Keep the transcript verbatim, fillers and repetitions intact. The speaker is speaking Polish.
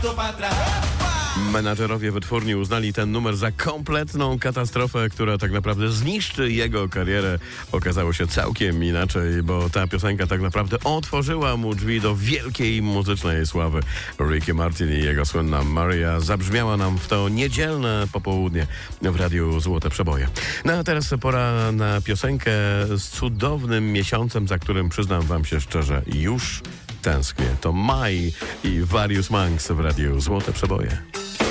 Menadżerowie wytwórni uznali ten numer za kompletną katastrofę, która tak naprawdę zniszczy jego karierę. Okazało się całkiem inaczej, bo ta piosenka tak naprawdę otworzyła mu drzwi do wielkiej muzycznej sławy. Ricky Martin i jego słynna Maria zabrzmiała nam w to niedzielne popołudnie w Radiu Złote Przeboje. No a teraz pora na piosenkę z cudownym miesiącem, za którym przyznam wam się szczerze, już tęsknię. To maj i Various Monks w Radiu Złote Przeboje.